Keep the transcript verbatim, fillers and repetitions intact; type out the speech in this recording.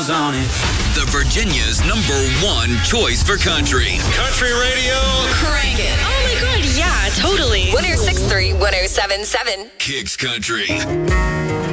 miles on it. The Virginia's number one choice for country. Country radio. Crank it. Oh my God, yeah, totally. one oh six point three, one oh seven point seven. Kicks Country.